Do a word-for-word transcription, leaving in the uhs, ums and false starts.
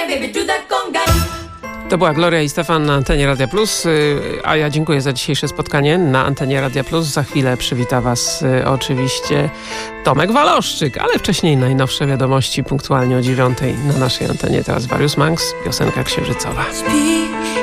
To była Gloria i Stefan na antenie Radia Plus, a ja dziękuję za dzisiejsze spotkanie na antenie Radia Plus. Za chwilę przywita Was oczywiście Tomek Waloszczyk, ale wcześniej najnowsze wiadomości punktualnie o dziewiątej na naszej antenie. Teraz Various Monks, piosenka księżycowa.